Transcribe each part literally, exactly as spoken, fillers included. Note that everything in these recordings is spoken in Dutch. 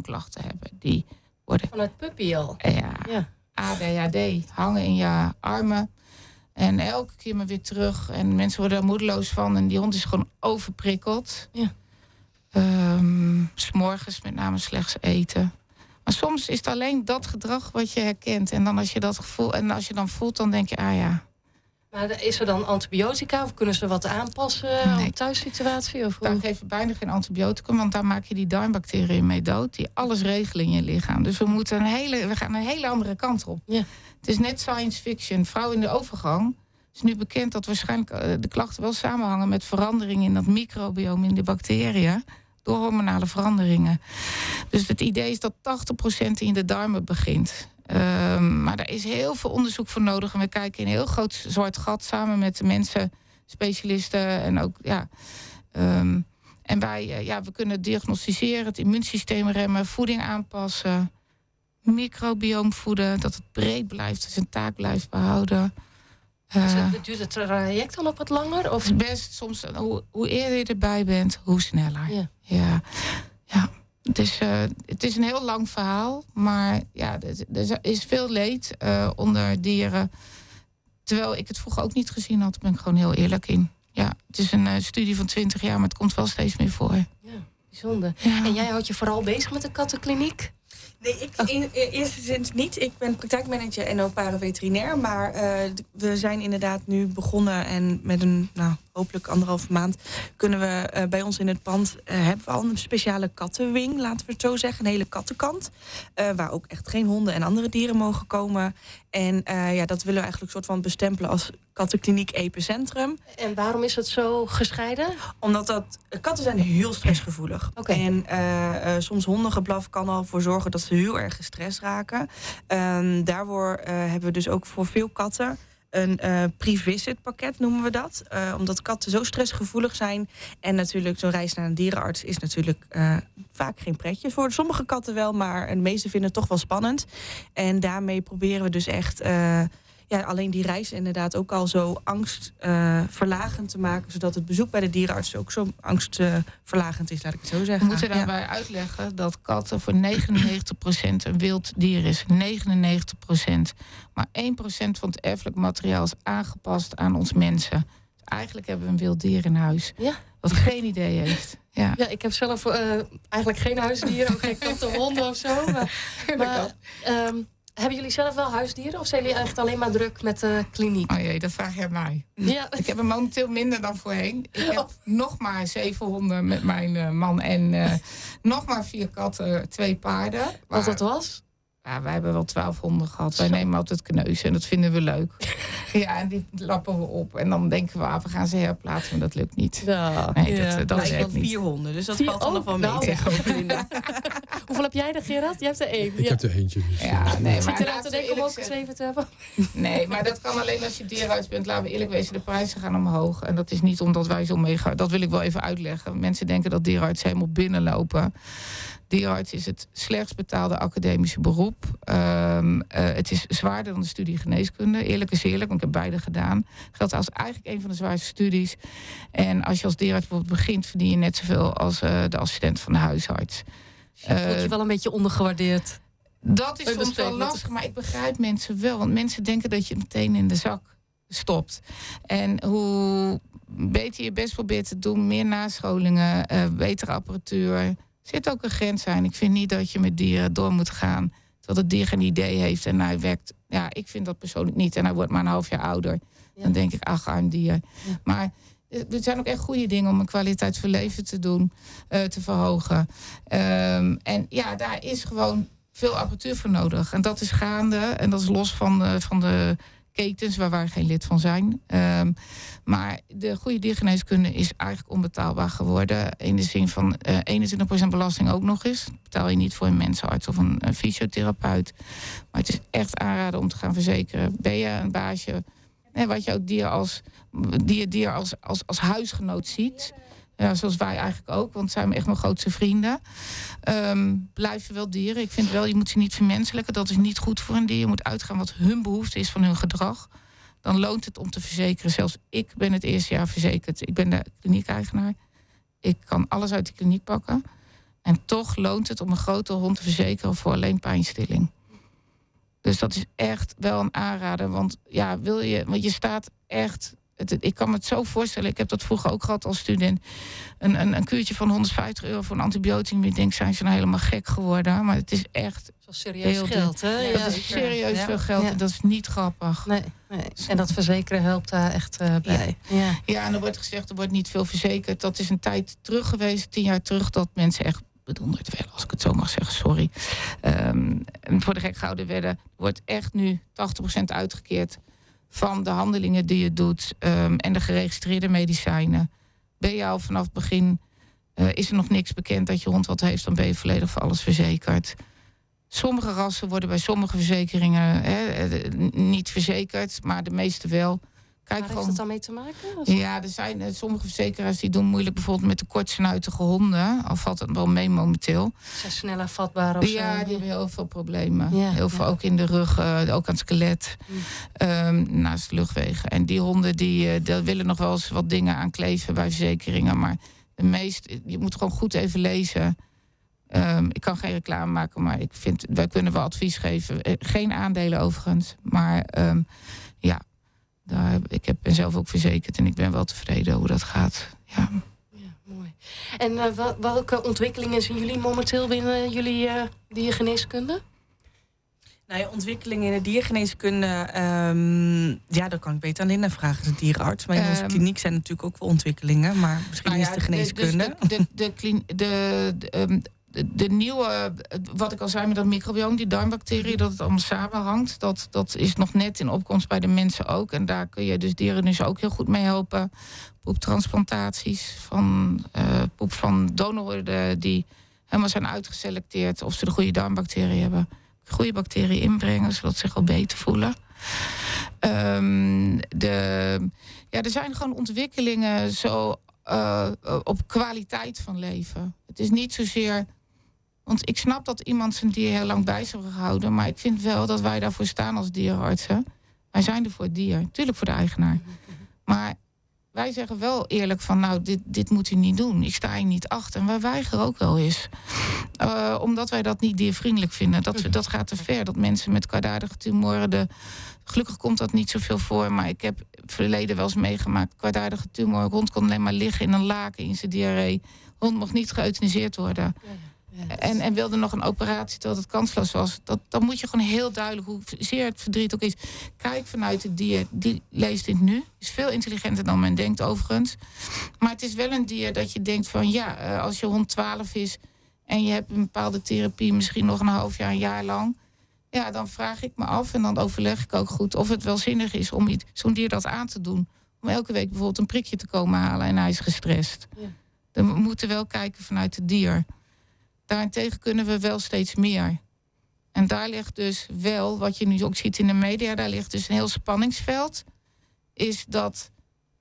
darmklachten hebben. Die worden... Vanuit puppy al? Ja, ja. A D H D, hangen in je armen. En elke keer maar weer terug. En mensen worden er moedeloos van. En die hond is gewoon overprikkeld. Ja. Um, 's morgens met name slechts eten. Maar soms is het alleen dat gedrag wat je herkent. En dan als je dat gevoel, en als je dan voelt, dan denk je, ah ja. Maar is er dan antibiotica of kunnen ze wat aanpassen nee. op thuissituatie? Of daar geven we bijna geen antibioticum, want daar maak je die darmbacteriën mee dood. Die alles regelen in je lichaam. Dus we moeten een hele, we gaan een hele andere kant op. Ja. Het is net science fiction. Vrouw in de overgang. Het is nu bekend dat waarschijnlijk de klachten wel samenhangen met veranderingen in dat microbiome in de bacteriën. Door hormonale veranderingen. Dus het idee is dat tachtig procent in de darmen begint. Um, maar daar is heel veel onderzoek voor nodig. En we kijken in een heel groot zwart gat samen met de mensen, specialisten en ook, ja. Um, en wij, ja, we kunnen diagnosticeren, het immuunsysteem remmen, voeding aanpassen, microbioom voeden, dat het breed blijft, dat zijn taak blijft behouden. Uh, dus duurt het traject dan op wat langer? Of? Best soms, hoe, hoe eerder je erbij bent, hoe sneller. Ja. Ja, ja. Het is, uh, het is een heel lang verhaal, maar ja, er is veel leed uh, onder dieren. Terwijl ik het vroeger ook niet gezien had, ben ik gewoon heel eerlijk in. Ja, het is een uh, studie van twintig jaar, maar het komt wel steeds meer voor. Ja, bijzonder. Ja. En jij houdt je vooral bezig met de kattenkliniek? Nee, ik in, in eerste zin niet. Ik ben praktijkmanager en ook paraveterinair. Maar uh, we zijn inderdaad nu begonnen en met een, nou, hopelijk anderhalve maand kunnen we uh, bij ons in het pand uh, hebben we al een speciale kattenwing, laten we het zo zeggen, een hele kattenkant, uh, waar ook echt geen honden en andere dieren mogen komen. En uh, ja, dat willen we eigenlijk soort van bestempelen als kattenkliniek epicentrum. En waarom is het zo gescheiden? Omdat dat katten zijn heel stressgevoelig. Okay. En uh, uh, soms hondengeblaf kan al voor zorgen dat ze heel erg gestrest raken. Um, daarvoor uh, hebben we dus ook voor veel katten een uh, pre-visit pakket, noemen we dat. Uh, omdat katten zo stressgevoelig zijn. En natuurlijk zo'n reis naar een dierenarts is natuurlijk uh, vaak geen pretje. Voor sommige katten wel, maar de meeste vinden het toch wel spannend. En daarmee proberen we dus echt Uh, ja, alleen die reis inderdaad ook al zo angstverlagend uh, te maken, zodat het bezoek bij de dierenarts ook zo angstverlagend uh, is, laat ik het zo zeggen. We moeten daarbij ja. uitleggen dat katten voor negenennegentig procent een wild dier is. negenennegentig procent. Maar één procent van het erfelijk materiaal is aangepast aan ons mensen. Dus eigenlijk hebben we een wild dier in huis. Ja. Wat geen idee heeft. Ja, ja ik heb zelf uh, eigenlijk geen huisdieren, ook geen katten, honden of zo. Maar, maar um, hebben jullie zelf wel huisdieren of zijn jullie echt alleen maar druk met de kliniek? Oh jee, dat vraag je aan mij. Ja. Ik heb er momenteel minder dan voorheen. Ik heb oh. nog maar zeven honden met mijn uh, man en uh, nog maar vier katten, twee paarden. Wat dat was? Ja, wij hebben wel twaalf honden gehad. Wij nemen altijd kneuzen en dat vinden we leuk. Ja, en die lappen we op. En dan denken we, ah, we gaan ze herplaatsen, maar dat lukt niet. Ja, nee, ja. dat, dat nou, is ik had niet. vier honden, dus dat vier? valt dan nog wel mee. Nou, tegen. Hoeveel heb jij er, Gerard? Jij hebt er één. Ik ja. heb er eentje. Dus ja, nee, maar ziet eruit te denken om ook zeven te hebben? Nee, maar dat kan alleen als je dierenarts bent. Laten we eerlijk wezen, de prijzen gaan omhoog. En dat is niet omdat wij zo meegaan. Dat wil ik wel even uitleggen. Mensen denken dat dierenartsen helemaal binnenlopen. Dierenarts is het slechtst betaalde academische beroep. Um, uh, het is zwaarder dan de studie geneeskunde. Eerlijk is eerlijk, want ik heb beide gedaan. Geldt als eigenlijk een van de zwaarste studies. En als je als dierenarts bijvoorbeeld begint, verdien je net zoveel als uh, de assistent van de huisarts. Je voelt uh, je wel een beetje ondergewaardeerd. Dat is soms wel lastig, maar ik begrijp mensen wel. Want mensen denken dat je meteen in de zak stopt. En hoe beter je best probeert te doen, meer nascholingen, uh, betere apparatuur. Zit ook een grens aan. Ik vind niet dat je met dieren door moet gaan terwijl het dier geen idee heeft en hij werkt. Ja, ik vind dat persoonlijk niet. En hij wordt maar een half jaar ouder. Ja. Dan denk ik, ach, arm dier. Ja. Maar er zijn ook echt goede dingen om een kwaliteit van leven te doen, uh, te verhogen. Um, en ja, daar is gewoon veel apparatuur voor nodig. En dat is gaande. En dat is los van de, van de ketens waar wij geen lid van zijn. Um, maar de goede diergeneeskunde is eigenlijk onbetaalbaar geworden. In de zin van uh, eenentwintig procent belasting ook nog eens. Dat betaal je niet voor een mensenarts of een, een fysiotherapeut. Maar het is echt aanraden om te gaan verzekeren. Ben je een baasje, hè, wat je ook dier als, dier, dier als, als, als huisgenoot ziet. Ja, zoals wij eigenlijk ook, want zijn echt mijn grootste vrienden. Um, blijven wel dieren. Ik vind wel, je moet ze niet vermenselijken. Dat is niet goed voor een dier. Je moet uitgaan wat hun behoefte is van hun gedrag. Dan loont het om te verzekeren. Zelfs ik ben het eerste jaar verzekerd. Ik ben de kliniekeigenaar. Ik kan alles uit de kliniek pakken. En toch loont het om een grote hond te verzekeren voor alleen pijnstilling. Dus dat is echt wel een aanrader. Want ja, wil je, want je staat echt. Het, ik kan me het zo voorstellen. Ik heb dat vroeger ook gehad als student. Een, een, een kuurtje van honderdvijftig euro voor een antibioticum. Ik denk, zijn ze nou helemaal gek geworden? Maar het is echt. Zo serieus heel geld, hè? Ja, Ja, dat is serieus ja. veel geld. Ja. En dat is niet grappig. Nee, nee. En dat verzekeren helpt daar echt uh, bij. Ja. Ja. Ja, en er wordt gezegd, er wordt niet veel verzekerd. Dat is een tijd terug geweest, tien jaar terug, dat mensen echt bedonderd werden, als ik het zo mag zeggen, sorry. Um, en voor de gek gehouden werden, wordt echt nu tachtig procent uitgekeerd van de handelingen die je doet um, en de geregistreerde medicijnen. Ben je al vanaf het begin, uh, is er nog niks bekend dat je hond wat heeft, dan ben je volledig voor alles verzekerd. Sommige rassen worden bij sommige verzekeringen hè, niet verzekerd, maar de meeste wel. Kijk, Waar gewoon, heeft het dan mee te maken? Ja, er zijn uh, sommige verzekeraars die doen moeilijk bijvoorbeeld met de kortsnuitige honden. Al valt het wel mee momenteel. Ze zijn sneller vatbaar of Ja, zo. die hebben heel veel problemen. Ja, heel veel ja. ook in de rug, uh, ook aan het skelet. Mm. Um, naast de luchtwegen. En die honden die, uh, daar willen nog wel eens wat dingen aan kleven bij verzekeringen. Maar de meest, je moet gewoon goed even lezen. Um, ik kan geen reclame maken, maar ik vind, wij kunnen wel advies geven. Geen aandelen overigens. Maar um, ja, daar, ik heb, ben zelf ook verzekerd en ik ben wel tevreden hoe dat gaat. Ja. Ja, mooi. En uh, wel, welke ontwikkelingen zien jullie momenteel binnen jullie uh, diergeneeskunde? Nou ja, ontwikkelingen in de diergeneeskunde, um, ja, dat kan ik beter aan Linda vragen, de dierenarts. Maar in onze Um, kliniek zijn natuurlijk ook wel ontwikkelingen, maar misschien nou is ja, de geneeskunde. De, de, de, de, de, de, um, de, de nieuwe, wat ik al zei met dat microbioom, die darmbacteriën, dat het allemaal samenhangt. Dat, dat is nog net in opkomst bij de mensen ook. En daar kun je dus dieren dus ook heel goed mee helpen. Poeptransplantaties van uh, poep van donoren die helemaal zijn uitgeselecteerd of ze de goede darmbacteriën hebben. Goede bacteriën inbrengen, zodat ze zich al beter voelen. Um, de, ja, er zijn gewoon ontwikkelingen zo uh, op kwaliteit van leven. Het is niet zozeer. Want ik snap dat iemand zijn dier heel lang bij zich wil houden, maar ik vind wel dat wij daarvoor staan als dierenartsen. Wij zijn er voor het dier, natuurlijk voor de eigenaar. Maar wij zeggen wel eerlijk van, nou, dit, dit moet u niet doen. Ik sta hier niet achter. En wij weigeren ook wel eens. Uh, omdat wij dat niet diervriendelijk vinden. Dat, dat gaat te ver. Dat mensen met kwaadaardige tumoren... De, gelukkig komt dat niet zoveel voor. Maar ik heb verleden wel eens meegemaakt. Kwaadaardige tumor. Hond kon alleen maar liggen in een laken in zijn diarree. Hond mocht niet geëuthaniseerd worden. Ja, ja, is... en, en wilde nog een operatie terwijl het kansloos was. Dat, dan moet je gewoon heel duidelijk, hoe zeer het verdriet ook is. Kijk vanuit het dier. Die leest dit nu. Is veel intelligenter dan men denkt overigens. Maar het is wel een dier dat je denkt van ja, als je hond twaalf is en je hebt een bepaalde therapie misschien nog een half jaar, een jaar lang. Ja, dan vraag ik me af en dan overleg ik ook goed of het wel zinnig is om zo'n dier dat aan te doen. Om elke week bijvoorbeeld een prikje te komen halen en hij is gestrest. Ja. Dan we moeten wel kijken vanuit het dier. Daarentegen kunnen we wel steeds meer. En daar ligt dus wel, wat je nu ook ziet in de media, daar ligt dus een heel spanningsveld. Is dat,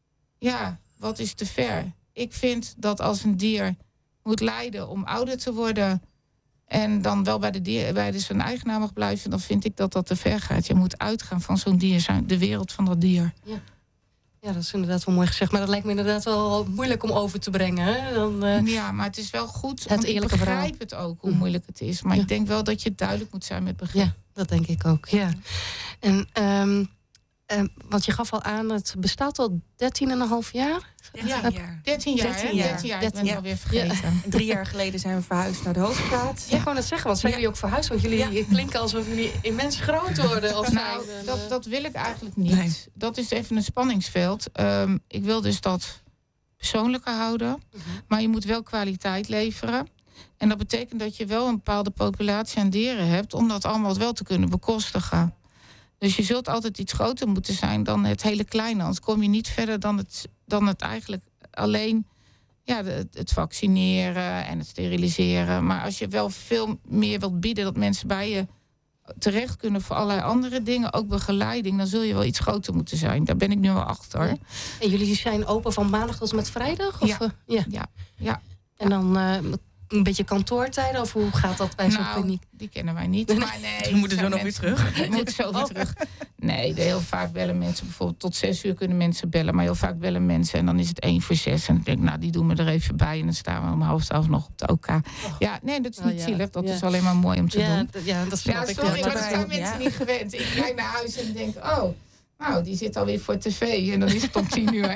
ja, wat is te ver? Ik vind dat als een dier moet lijden om ouder te worden en dan wel bij de, dier, bij de zijn eigenaar mag blijven, dan vind ik dat dat te ver gaat. Je moet uitgaan van zo'n dier, zijn de wereld van dat dier. Ja. Ja, dat is inderdaad wel mooi gezegd. Maar dat lijkt me inderdaad wel moeilijk om over te brengen. Hè? Dan, uh, ja, maar het is wel goed. Het want ik eerlijke begrijp verhaal. het ook, hoe moeilijk het is. Maar ja. ik denk wel dat je duidelijk moet zijn met begrip. Ja, dat denk ik ook, ja. En, um, um, want je gaf al aan, het bestaat al dertien en een half jaar? dertien jaar. dertien jaar, dertien jaar. dertien jaar. Ik ben het alweer vergeten. Ja. Drie jaar geleden zijn we verhuisd naar de Hoofdstraat. Ja, ik wou net zeggen, want zijn ja. jullie ook verhuisd? Want jullie ja. klinken alsof jullie immens groot worden. Of nou, zijn, dat, dat wil ik eigenlijk niet. Nee. Dat is even een spanningsveld. Um, ik wil dus dat persoonlijker houden. Uh-huh. Maar je moet wel kwaliteit leveren. En dat betekent dat je wel een bepaalde populatie aan dieren hebt om dat allemaal wel te kunnen bekostigen. Dus je zult altijd iets groter moeten zijn dan het hele kleine. Anders kom je niet verder dan het, dan het eigenlijk alleen ja, het, het vaccineren en het steriliseren. Maar als je wel veel meer wilt bieden dat mensen bij je terecht kunnen voor allerlei andere dingen, ook begeleiding, dan zul je wel iets groter moeten zijn. Daar ben ik nu wel achter. Ja. En jullie zijn open van maandag tot en met vrijdag? Of? Ja. ja. ja. ja. En dan uh, een beetje kantoortijden? Of hoe gaat dat bij zo'n nou, kliniek? Die kennen wij niet. Maar nee, we moeten zo nog weer terug. We moeten zo weer terug. Nee, heel vaak bellen mensen. Bijvoorbeeld tot zes uur kunnen mensen bellen. Maar heel vaak bellen mensen en dan is het één voor zes. En ik denk, nou, die doen we er even bij. En dan staan we om half twaalf nog op de O K. Oh. Ja, nee, dat is niet oh, ja. zielig. Dat ja. is alleen maar mooi om te ja, doen. D- ja, dat snap ja, ik. sorry, ja, maar dat zijn mensen ja. niet gewend. Ik kijk naar huis en denk, oh... Nou, die zit alweer voor tv en dan is het om tien uur.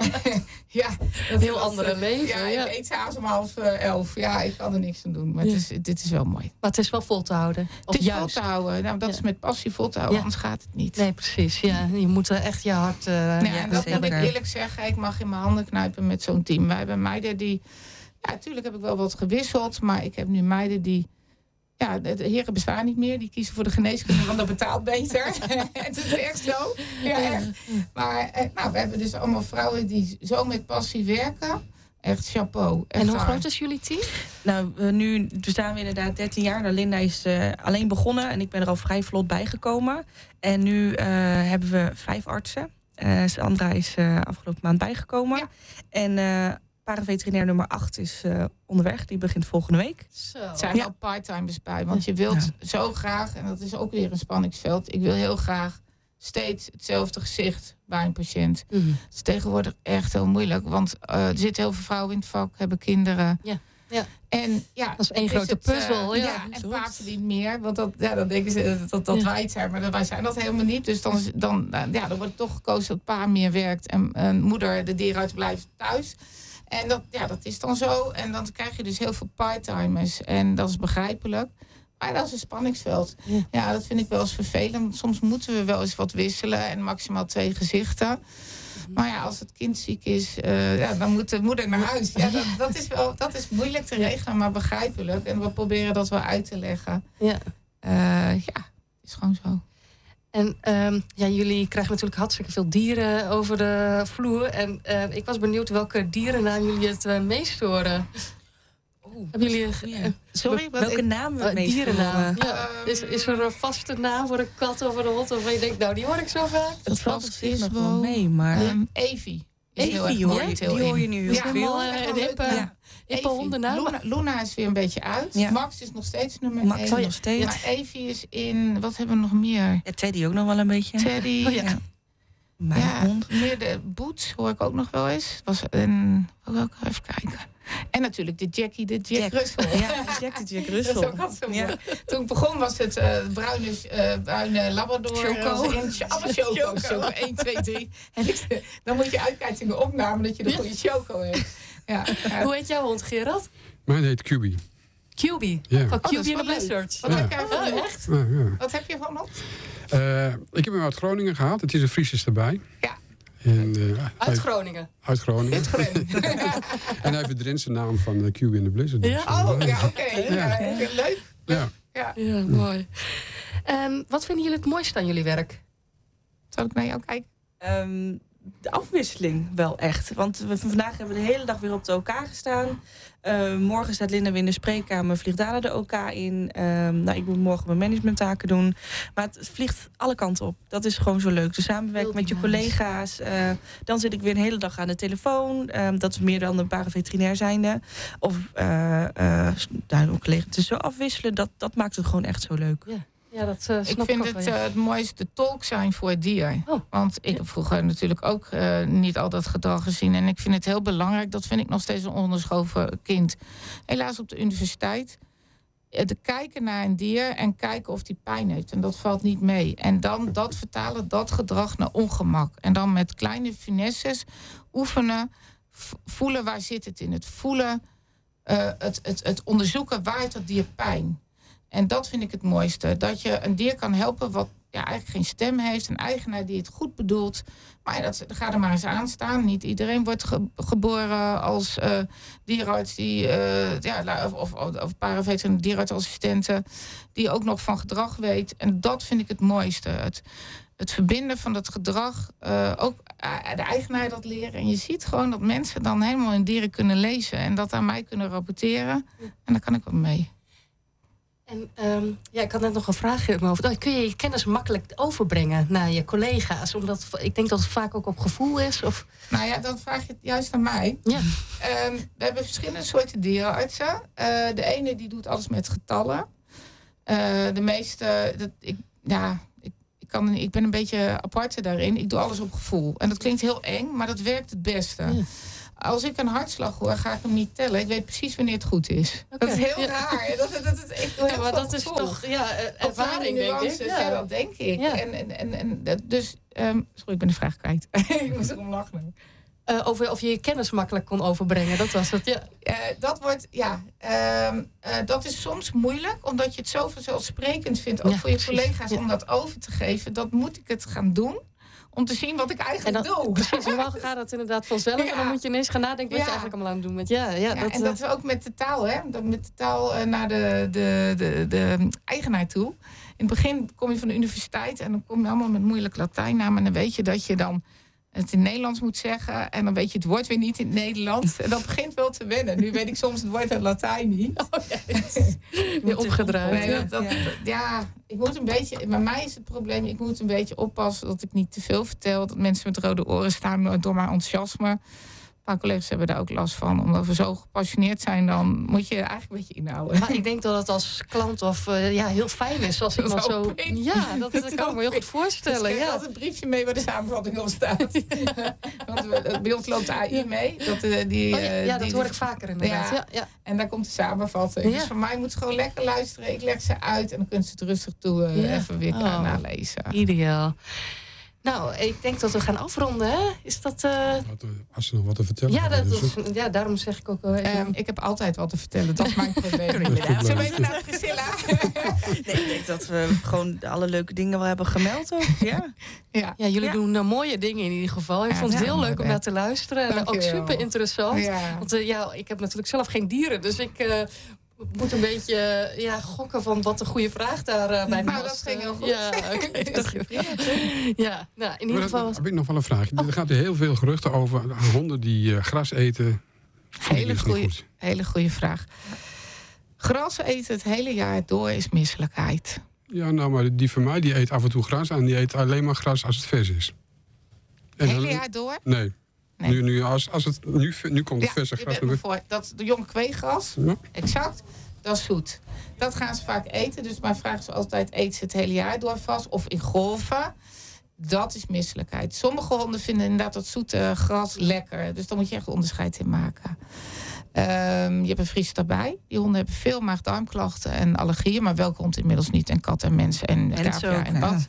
ja, een heel andere leven. Ja, ja. ik eet s'avonds om half elf. Ja, ik kan er niks aan doen. Maar ja. het is, dit is wel mooi. Maar het is wel vol te houden. Of het is juist. vol te houden. Nou, dat ja. is met passie vol te houden, ja. anders gaat het niet. Nee, precies. Ja. Je moet echt je hart... Uh, ja, ja, en dat moet ik eerlijk zeggen. Ik mag in mijn handen knijpen met zo'n team. Wij hebben meiden die... Ja, natuurlijk heb ik wel wat gewisseld. Maar ik heb nu meiden die... Ja, de heren bestaan niet meer. Die kiezen voor de geneeskunde, want dat betaalt beter. Het is echt zo. Ja, echt. Maar nou, we hebben dus allemaal vrouwen die zo met passie werken. Echt chapeau. Echt en hoe waar. groot is jullie team? Nou, nu bestaan we inderdaad dertien jaar. Nou, Linda is uh, alleen begonnen en ik ben er al vrij vlot bijgekomen. En nu uh, hebben we vijf artsen. Uh, Sandra is uh, afgelopen maand bijgekomen. Ja. En... Uh, paraveterinair nummer acht is uh, onderweg. Die begint volgende week. Zo. Het zijn ja. al parttimers bij. Want je wilt ja. zo graag, en dat is ook weer een spanningsveld... ik wil heel graag steeds hetzelfde gezicht bij een patiënt. Mm-hmm. Dat is tegenwoordig echt heel moeilijk. Want uh, er zitten heel veel vrouwen in het vak, hebben kinderen... Ja. Ja. En ja, dat is één grote het, puzzel. Uh, ja, ja, en paarden niet meer. Want dat, ja, dan denken ze dat, dat, dat ja. wij het zijn. Maar dat, wij zijn dat helemaal niet. Dus dan, dan, ja, dan wordt toch gekozen dat pa meer werkt... en, en moeder, de dierenarts, blijft thuis... En dat, ja, dat is dan zo. En dan krijg je dus heel veel parttimers. En dat is begrijpelijk. Maar dat is een spanningsveld. Ja, ja dat vind ik wel eens vervelend. Soms moeten we wel eens wat wisselen. En maximaal twee gezichten. Mm-hmm. Maar ja, als het kind ziek is, uh, ja, dan moet de moeder naar huis. Ja, dat, dat, is wel, dat is moeilijk te regelen, maar begrijpelijk. En we proberen dat wel uit te leggen. Ja, uh, ja het is gewoon zo. En um, ja, jullie krijgen natuurlijk hartstikke veel dieren over de vloer. En uh, ik was benieuwd welke dierennaam jullie het uh, meest horen. Oh, hebben jullie een, uh, Sorry, welke ik, naam we het meest dierennaam? Ja. Um, is, is er een vaste naam voor een kat of een hond? Of je denkt, nou, die hoor ik zo vaak. Het valt op zich nog wel mee, maar... Um, Evie. Evie hoor je, die hoor je nu heel ja, veel. Uh, een hippe, ja. hippe hondennaam. Luna, Luna is weer een beetje uit. Ja. Max is nog steeds nummer Max één. nog steeds. Maar Evie is in... Wat hebben we nog meer? Ja, Teddy ook nog wel een beetje. Teddy. Oh, ja. Ja. Mijn ja, hond. Meer de Boots hoor ik ook nog wel eens. Was een... Ook even kijken. En natuurlijk de Jackie, de Jack, Jack. Russell. Ja, Jack de Jack Russell. Dat is ook zo ja. Toen ik begon was het uh, bruine, uh, bruine Labrador. Choco. Uh, Allemaal Choco. Choco. één, twee, drie. En ik, dan moet je uitkijken in de opname dat je de goede Choco hebt. Ja, ja. Hoe heet jouw hond, Gerard? Mijn heet Q B. Q B? Ja. Van oh, Q B in de Blizzards. Wat ja. heb jij van oh, hond? echt? Ja, ja. Wat heb je van hond? Uh, ik heb hem uit Groningen gehaald. Het is een Friesjes erbij. Ja. En, uh, uit hij, Groningen? Uit Groningen. Uit Groningen. En hij heeft de Drentse naam van uh, Q B in de Blizzard. Ja? Oh, ja, oké. Okay. Ja. Ja, leuk. Ja. Ja, ja mooi. Um, wat vinden jullie het mooiste aan jullie werk? Zal ik naar jou kijken? Um, de afwisseling wel echt. Want we, vandaag hebben we de hele dag weer op de O K gestaan. Uh, morgen staat Linda weer in de spreekkamer, vliegt Dana de O K in. Um, nou, ik moet morgen mijn managementtaken doen. Maar het vliegt alle kanten op. Dat is gewoon zo leuk. De samenwerking met je collega's. Uh, dan zit ik weer een hele dag aan de telefoon. Um, dat is meer dan een paraveterinair zijnde. Of uh, uh, nou, collega. Het is zo afwisselen, dat, dat maakt het gewoon echt zo leuk. Ja. Ja, dat, uh, ik vind ik het wel, ja. uh, het mooiste tolk zijn voor het dier. Oh. Want ik heb vroeger natuurlijk ook uh, niet al dat gedrag gezien. En ik vind het heel belangrijk. Dat vind ik nog steeds een onderschoven kind. Helaas op de universiteit. Te kijken naar een dier en kijken of die pijn heeft. En dat valt niet mee. En dan dat vertalen, dat gedrag naar ongemak. En dan met kleine finesses oefenen. Voelen waar zit het in. Het voelen, uh, het, het, het onderzoeken waar heeft dat dier pijn. En dat vind ik het mooiste. Dat je een dier kan helpen wat ja, eigenlijk geen stem heeft. Een eigenaar die het goed bedoelt. Maar dat, ga er maar eens aan staan. Niet iedereen wordt ge, geboren als uh, dierenarts. Die, uh, ja, of, of, of paraveterinair dierenartsassistenten. Die ook nog van gedrag weet. En dat vind ik het mooiste. Het, het verbinden van dat gedrag. Uh, ook uh, de eigenaar dat leren. En je ziet gewoon dat mensen dan helemaal hun dieren kunnen lezen. En dat aan mij kunnen rapporteren. En daar kan ik wel mee. En um, ja, ik had net nog een vraag in mijn hoofd. Oh, kun je je kennis makkelijk overbrengen naar je collega's? Omdat ik denk dat het vaak ook op gevoel is. Of... Nou ja, dan vraag je het juist aan mij. Ja. Um, we hebben verschillende soorten dierenartsen. Uh, de ene die doet alles met getallen. Uh, de meeste, dat, ik, ja, ik, ik, kan, ik ben een beetje aparte daarin. Ik doe alles op gevoel. En dat klinkt heel eng, maar dat werkt het beste. Ja. Als ik een hartslag hoor, ga ik hem niet tellen. Ik weet precies wanneer het goed is. Okay. Dat is heel ja. raar. Dat, dat, dat, ik doe ja, maar dat is toch ja, ervaring, denk ik. Ja. ja, dat denk ik. Ja. En, en, en, en, dus, um, sorry, ik ben de vraag kwijt. Ik moest erom lachen. Uh, over of je je kennis makkelijk kon overbrengen, dat was het, ja. Uh, dat wordt, ja, uh, uh, dat is soms moeilijk, omdat je het zo vanzelfsprekend vindt, ook ja, voor je precies. collega's, ja. om dat over te geven. Dat moet ik het gaan doen, om te zien wat ik eigenlijk dan, doe. Precies, normaal gaat het inderdaad vanzelf, ja. en dan moet je ineens gaan nadenken wat ja. je eigenlijk allemaal aan het doen bent. Ja, ja, ja, dat, en dat is ook met de taal, hè. Dat met de taal uh, naar de, de, de, de eigenaar toe. In het begin kom je van de universiteit en dan kom je allemaal met moeilijk Latijn aan, en dan weet je dat je dan het in het Nederlands moet zeggen. En dan weet je het woord weer niet in het Nederlands. En dat begint wel te wennen. Nu weet ik soms het woord in Latijn niet. Oh, ja. Weer opgedraaid. Nee, dat, dat, ja. ja, ik moet een beetje... Bij mij is het probleem, ik moet een beetje oppassen dat ik niet te veel vertel. Dat mensen met rode oren staan door mijn enthousiasme. Een paar collega's hebben daar ook last van. Omdat we zo gepassioneerd zijn, dan moet je eigenlijk een beetje inhouden. Maar ik denk dat het als klant of uh, ja, heel fijn is als iemand zo... Ik. Ja, dat, dat kan ik me heel goed voorstellen. Dus ik krijg ja. altijd een briefje mee waar de samenvatting op staat. Ja. Want we, bij ons loopt de A I mee. Dat, uh, die, oh, ja, ja, dat die, hoor ik vaker inderdaad. Ja. Ja, ja. En daar komt de samenvatting. Ja. Dus voor mij moet ze gewoon lekker luisteren. Ik leg ze uit en dan kunnen ze het rustig toe uh, ja. even weer oh, nalezen. Ideaal. Nou, ik denk dat we gaan afronden, hè? Is dat... Uh... Als ze nog wat te vertellen ja, hebben. Dat, dus ja, daarom zeg ik ook wel even... Um, ik heb altijd wat te vertellen, dat is mijn probleem. Zullen we even naar Priscilla? Nee, ik denk dat we gewoon alle leuke dingen wel hebben gemeld ook. Ja, ja. ja jullie ja. doen uh, mooie dingen in ieder geval. Ik ja, vond het heel ja, leuk om naar te luisteren. En ook super interessant. Ja. Want uh, ja, ik heb natuurlijk zelf geen dieren, dus ik... Uh, moet een beetje ja, gokken van wat de goede vraag daarbij uh, bij nou, was. Dat ging heel goed. Ja, okay, dat ging ja, nou, in ieder geval... Was... Heb ik nog wel een vraag. Oh. Er gaat heel veel geruchten over honden die uh, gras eten. Hele goede, hele goede vraag. Gras eten het hele jaar door is misselijkheid. Ja, nou, maar die van mij die eet af en toe gras en die eet alleen maar gras als het vers is. Het hele jaar door? Nee. Nee. Nu, nu, als, als het, nu, nu komt het ja, verse gras. Me voor, dat de jonge kweegras, ja. exact, dat is zoet. Dat gaan ze vaak eten. Dus mijn vraag is altijd, eet ze het hele jaar door vast? Of in golven? Dat is misselijkheid. Sommige honden vinden inderdaad dat zoete gras lekker. Dus daar moet je echt onderscheid in maken. Um, je hebt een vries daarbij. Die honden hebben veel maag-darmklachten en allergieën. Maar welke hond inmiddels niet? En kat en mensen en cavia en bad.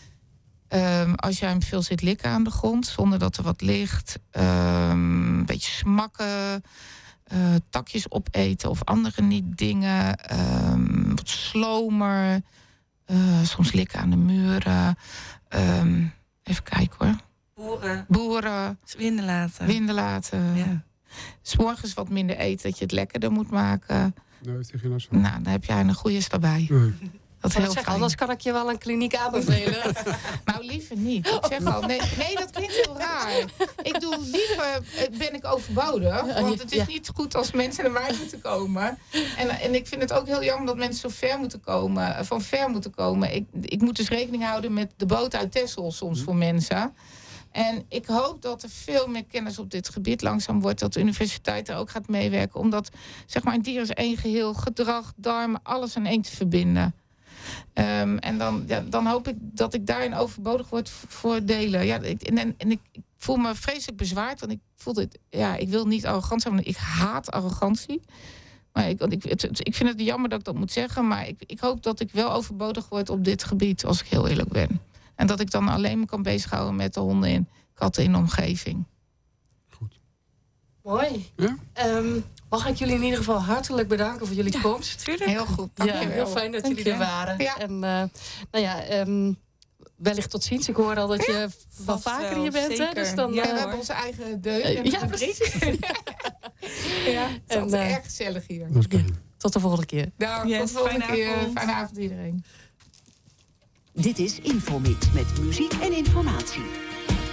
Um, als jij hem veel zit likken aan de grond, zonder dat er wat ligt, um, een beetje smakken, uh, takjes opeten of andere niet dingen, um, wat slomer, uh, soms likken aan de muren. Um, even kijken hoor. Boeren. Boeren. Winden laten. Winden laten. Ja. 's Morgens wat minder eten, dat je het lekkerder moet maken. Nee, heeft hij geen last van. Nou, dan heb jij een goede daarbij. Nee. Dat is heel zeg, anders kan ik je wel een kliniek aanbevelen. Nou, liever niet. Ik zeg al, nee, nee, dat klinkt heel raar. Ik doe liever, ben ik overbodig. Want het is ja. niet goed als mensen naar mij moeten komen. En, en ik vind het ook heel jammer dat mensen zo ver moeten komen, van ver moeten komen. Ik, ik moet dus rekening houden met de boot uit Texel soms voor mensen. En ik hoop dat er veel meer kennis op dit gebied langzaam wordt. Dat de universiteit er ook gaat meewerken. Omdat, zeg maar, een dier is één geheel. Gedrag, darmen, alles in één te verbinden. Um, en dan, ja, dan hoop ik dat ik daarin overbodig word voor delen. Ja, ik, en, en ik, ik voel me vreselijk bezwaard. Want ik voel dit, ja, ik wil niet arrogant zijn. Want ik haat arrogantie. Maar ik, ik, het, ik vind het jammer dat ik dat moet zeggen. Maar ik, ik hoop dat ik wel overbodig word op dit gebied. Als ik heel eerlijk ben. En dat ik dan alleen me kan bezighouden met de honden en katten in de omgeving. Goed. Mooi. Ja? Um, mag ik jullie in ieder geval hartelijk bedanken voor jullie ja, komst. Tuurlijk. Heel goed. Ja, heel fijn dat Dank jullie je. er waren. Ja. En uh, nou ja, um, wellicht tot ziens. Ik hoor al dat je ja, wel vaker hier bent. Hè? Dus dan, ja, uh, we hebben onze eigen deun. Uh, ja, precies. Ja, het is en, uh, erg gezellig hier. Okay. Ja, tot de volgende keer. Nou, yes, tot de volgende fijne keer. Avond. Fijne avond iedereen. Dit is Infomix met muziek en informatie.